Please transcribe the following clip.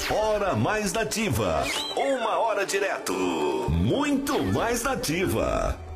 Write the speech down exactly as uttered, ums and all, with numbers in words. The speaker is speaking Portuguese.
Hora Mais Nativa. Uma hora direto. Muito mais nativa.